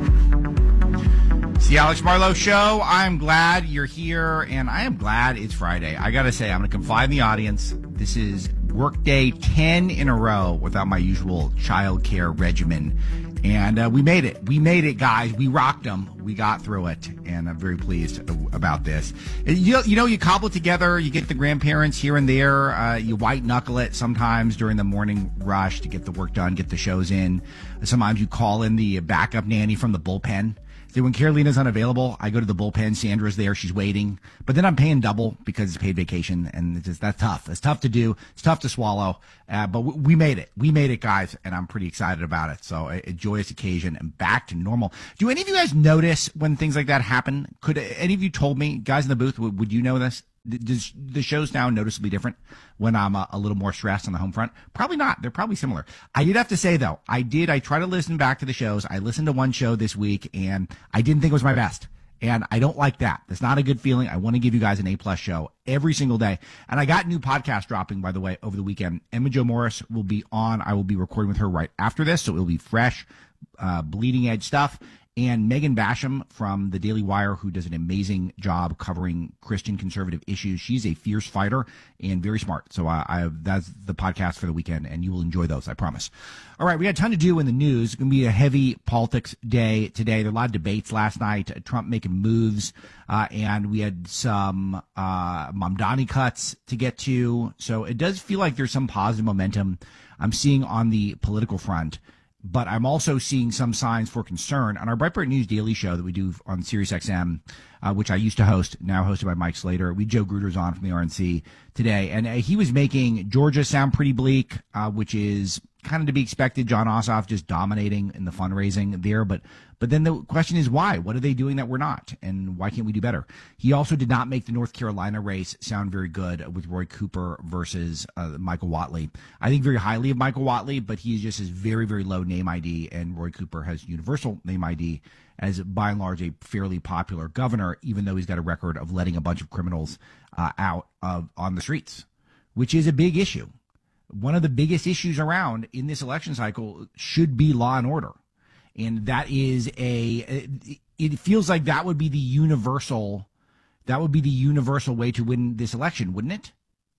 It's the Alex Marlowe Show. I'm glad you're here, and I am glad it's Friday. I got to say, I'm going to confide in the audience. This is workday ten in a row without my usual child care regimen. And uh, we made it. We made it, guys. We rocked them. We got through it, and I'm very pleased about this. You, you know, you cobble it together. You get the grandparents here and there. Uh, you white-knuckle it sometimes during the morning rush to get the work done, get the shows in. Sometimes you call in the backup nanny from the bullpen. So when Carolina's unavailable, I go to the bullpen. Sandra's there. She's waiting. But then I'm paying double because it's paid vacation, and it's just, that's tough. It's tough to do. It's tough to swallow. Uh, but we, we made it. We made it, guys, and I'm pretty excited about it. So a, a joyous occasion and back to normal. Do any of you guys notice when things like that happen? Could any of you told me, guys in the booth, would, would you know this? Does the show's now noticeably different when I'm a, a little more stressed on the home front? Probably not. They're probably similar. I did have to say, though, I did. I try to listen back to the shows. I listened to one show this week, and I didn't think it was my best. And I don't like that. That's not a good feeling. I want to give you guys an A-plus show every single day. And I got new podcast dropping, by the way, over the weekend. Emma Jo Morris will be on. I will be recording with her right after this, so it will be fresh, uh, bleeding edge stuff. And Megan Basham from the Daily Wire, who does an amazing job covering Christian conservative issues. She's a fierce fighter and very smart. So uh, I, that's the podcast for the weekend, and you will enjoy those, I promise. All right, we got a ton to do in the news. It's going to be a heavy politics day today. There are a lot of debates last night, Trump making moves, uh, and we had some uh, Mamdani cuts to get to. So it does feel like there's some positive momentum I'm seeing on the political front. But I'm also seeing some signs for concern on our Breitbart News Daily Show that we do on SiriusXM, uh, which I used to host, now hosted by Mike Slater. We Joe Gruder's on from the R N C today, and uh, he was making Georgia sound pretty bleak, uh, which is kind of to be expected. Jon Ossoff just dominating in the fundraising there, but but then the question is why? What are they doing that we're not, and why can't we do better? He also did not make the North Carolina race sound very good with Roy Cooper versus uh, Michael Whatley. I think very highly of Michael Whatley, but he just has very, very low name I D, and Roy Cooper has universal name I D as, by and large, a fairly popular governor, even though he's got a record of letting a bunch of criminals uh, out of, on the streets, which is a big issue. One of the biggest issues around in this election cycle should be law and order. And that is a, it feels like that would be the universal, that would be the universal way to win this election, wouldn't it?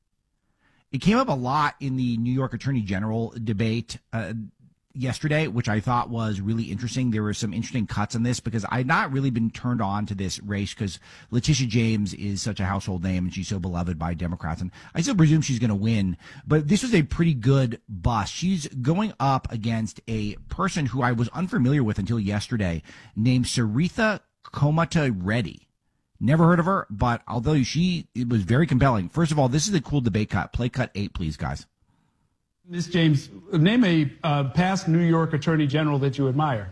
It came up a lot in the New York Attorney General debate uh, yesterday, which I thought was really interesting. There were some interesting cuts on this because I'd not really been turned on to this race because Letitia James is such a household name and she's so beloved by Democrats. And I still presume she's going to win. But this was a pretty good bust. She's going up against a person who I was unfamiliar with until yesterday named Saritha Komata Reddy. Never heard of her, but although she it was very compelling. First of all, this is a cool debate cut. Play cut eight, please, guys. Miz James, name a uh, past New York Attorney General that you admire.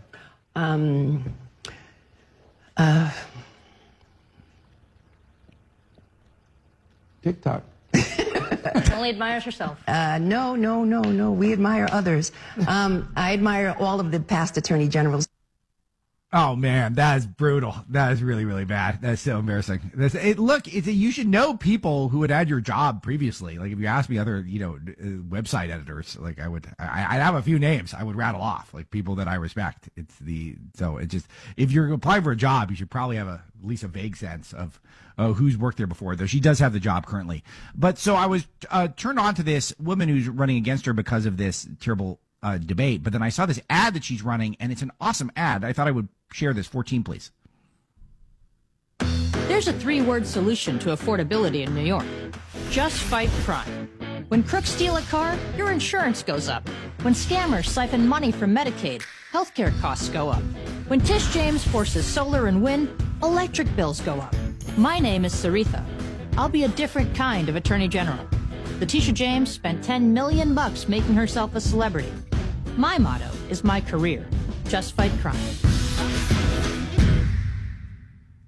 Um, uh, TikTok. Only admires herself. Uh, no, no, no, no. We admire others. Um, I admire all of the past attorney generals. Oh man, that is brutal. That is really, really bad. That's so embarrassing. That's, it, look, it's a, you should know people who had had your job previously. Like if you asked me other, you know, website editors, like I would, I, I have a few names I would rattle off, like people that I respect. It's the, so it just, if you're applying for a job, you should probably have a, at least a vague sense of uh, who's worked there before, though she does have the job currently. But so I was uh, turned on to this woman who's running against her because of this terrible uh, debate. But then I saw this ad that she's running, and it's an awesome ad. I thought I would share this. fourteen, please. There's a three-word solution to affordability in New York. Just fight crime. When crooks steal a car, your insurance goes up. When scammers siphon money from Medicaid, healthcare costs go up. When Tish James forces solar and wind, electric bills go up. My name is Saritha. I'll be a different kind of attorney general. Letitia James spent ten million bucks making herself a celebrity. My motto is my career. Just fight crime.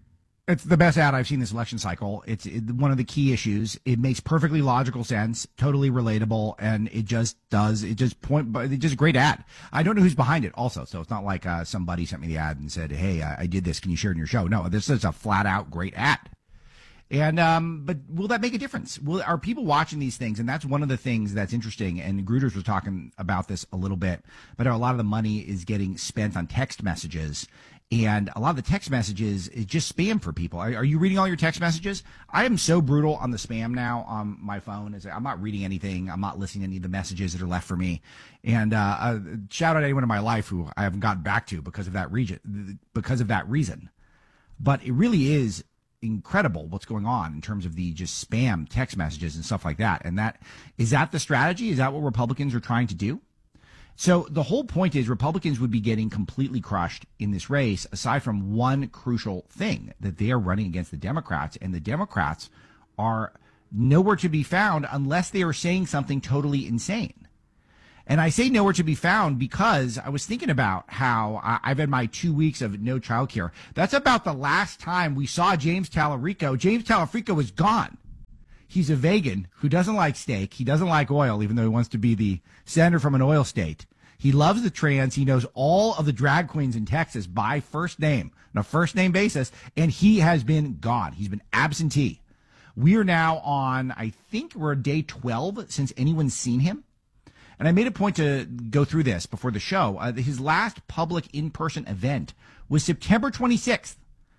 It's the best ad I've seen this election cycle. It's it, one of the key issues. It makes perfectly logical sense, totally relatable, and it just does. It just point. It's just a great ad. I don't know who's behind it, also, so it's not like uh, somebody sent me the ad and said, "Hey, I, I did this. Can you share it in your show?" No, this is a flat out great ad. And um, but will that make a difference? Will are people watching these things? And that's one of the things that's interesting. And Gruters was talking about this a little bit, but a lot of the money is getting spent on text messages. And a lot of the text messages is just spam for people. Are, are you reading all your text messages? I am so brutal on the spam now on my phone. Is I'm not reading anything. I'm not listening to any of the messages that are left for me. And uh, uh, shout out to anyone in my life who I haven't gotten back to because of that region, because of that reason. But it really is incredible what's going on in terms of the just spam text messages and stuff like that. And that is that the strategy? Is that what Republicans are trying to do? So the whole point is Republicans would be getting completely crushed in this race, aside from one crucial thing, that they are running against the Democrats, and the Democrats are nowhere to be found unless they are saying something totally insane. And I say nowhere to be found because I was thinking about how I've had my two weeks of no childcare. That's about the last time we saw James Tallarico. James Tallarico was gone. He's a vegan who doesn't like steak. He doesn't like oil, even though he wants to be the senator from an oil state. He loves the trans. He knows all of the drag queens in Texas by first name, on a first name basis, and he has been gone. He's been absentee. We are now on, I think we're day twelve since anyone's seen him. And I made a point to go through this before the show. Uh, his last public in-person event was September twenty-sixth.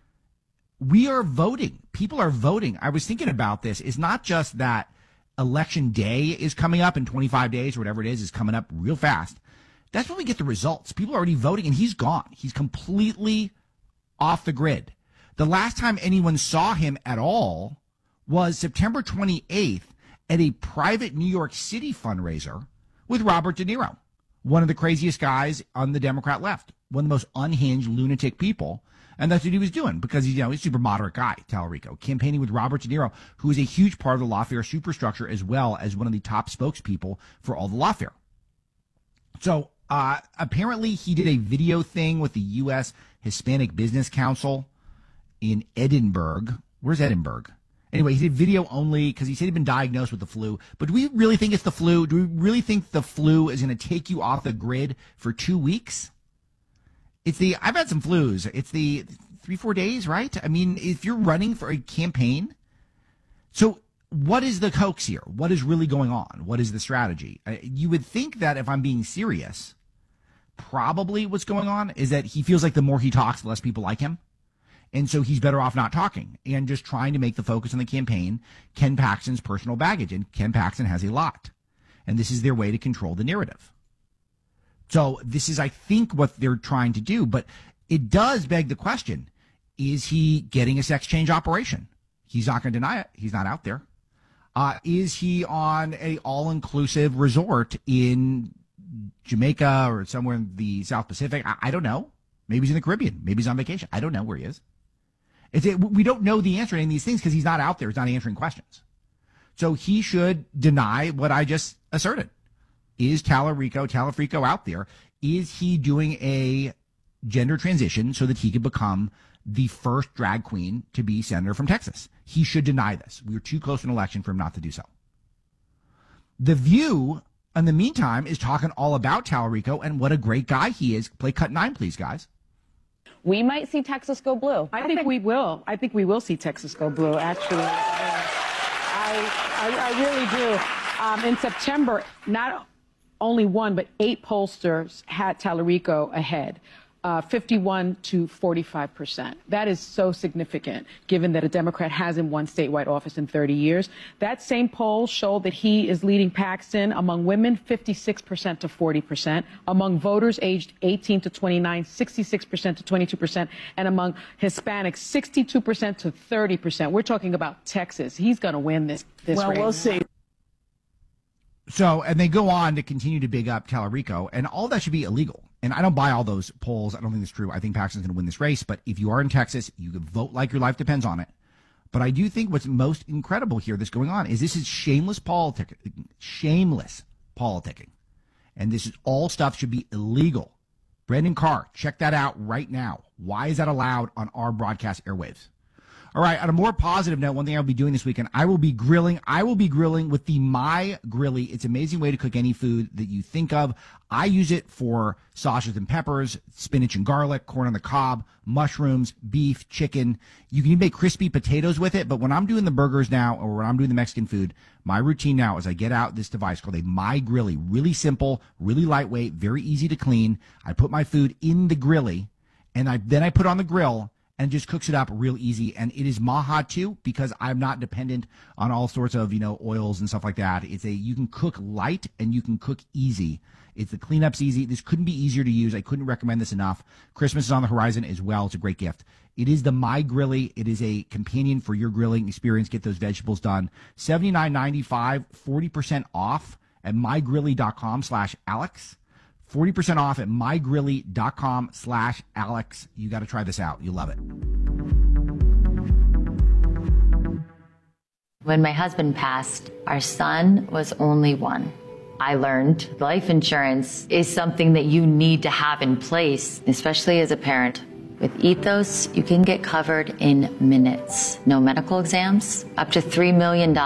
We are voting. People are voting. I was thinking about this. It's not just that election day is coming up in twenty-five days or whatever it is, is coming up real fast. That's when we get the results. People are already voting, and he's gone. He's completely off the grid. The last time anyone saw him at all was September twenty-eighth at a private New York City fundraiser with Robert De Niro, one of the craziest guys on the Democrat left, one of the most unhinged lunatic people. And that's what he was doing because he's, you know, he's a super moderate guy, Tallarico, campaigning with Robert De Niro, who is a huge part of the lawfare superstructure, as well as one of the top spokespeople for all the lawfare. So uh, apparently he did a video thing with the U S Hispanic Business Council in Edinburgh. Where's Edinburgh? Anyway, he did video only because he said he'd been diagnosed with the flu. But do we really think it's the flu? Do we really think the flu is going to take you off the grid for two weeks? It's the, I've had some flus. It's the three, four days, right? I mean, if you're running for a campaign. So what is the hoax here? What is really going on? What is the strategy? Uh, you would think that if I'm being serious, probably what's going on is that he feels like the more he talks, the less people like him. And so he's better off not talking and just trying to make the focus on the campaign Ken Paxton's personal baggage. And Ken Paxton has a lot. And this is their way to control the narrative. So this is, I think, what they're trying to do. But it does beg the question, is he getting a sex change operation? He's not going to deny it. He's not out there. Uh, is he on a all-inclusive resort in Jamaica or somewhere in the South Pacific? I, I don't know. Maybe he's in the Caribbean. Maybe he's on vacation. I don't know where he is. It's a, we don't know the answer to any of these things because he's not out there. He's not answering questions. So he should deny what I just asserted. Is Tallarico, Tallarico out there? Is he doing a gender transition so that he could become the first drag queen to be senator from Texas? He should deny this. We are too close to an election for him not to do so. The View, in the meantime, is talking all about Tallarico and what a great guy he is. Play cut nine, please, guys. We might see Texas go blue. I think we will. I think we will see Texas go blue, actually. I, I, I really do. Um, in September, not only one, but eight pollsters had Tallarico ahead, uh, fifty-one to forty-five percent. That is so significant, given that a Democrat hasn't won statewide office in thirty years. That same poll showed that he is leading Paxton among women, fifty-six percent to forty percent, among voters aged eighteen to twenty-nine, sixty-six percent to twenty-two percent, and among Hispanics, sixty-two percent to thirty percent. We're talking about Texas. He's going to win this, this well, race. We'll see. So, and they go on to continue to big up Tallarico, and all that should be illegal. And I don't buy all those polls. I don't think it's true. I think Paxton's going to win this race. But if you are in Texas, you can vote like your life depends on it. But I do think what's most incredible here that's going on is this is shameless politic, shameless politicking. And this is all stuff should be illegal. Brendan Carr, check that out right now. Why is that allowed on our broadcast airwaves? All right, on a more positive note, one thing I'll be doing this weekend, I will be grilling. I will be grilling with the My Grilly. It's an amazing way to cook any food that you think of. I use it for sausages and peppers, spinach and garlic, corn on the cob, mushrooms, beef, chicken. You can even make crispy potatoes with it, but when I'm doing the burgers now, or when I'm doing the Mexican food, my routine now is I get out this device called a My Grilly. Really simple, really lightweight, very easy to clean. I put my food in the grilly, and I then I put it on the grill, and just cooks it up real easy. And it is Maha too, because I'm not dependent on all sorts of, you know, oils and stuff like that. It's a, you can cook light and you can cook easy. It's the cleanup's easy. This couldn't be easier to use. I couldn't recommend this enough. Christmas is on the horizon as well. It's a great gift. It is the My Grilly. It is a companion for your grilling experience. Get those vegetables done. seventy-nine ninety-five, forty percent off at mygrilly.com slash Alex. forty percent off at mygrilly.com slash Alex. You got to try this out. You'll love it. When my husband passed, our son was only one. I learned life insurance is something that you need to have in place, especially as a parent. With Ethos, you can get covered in minutes. No medical exams, up to three million dollars.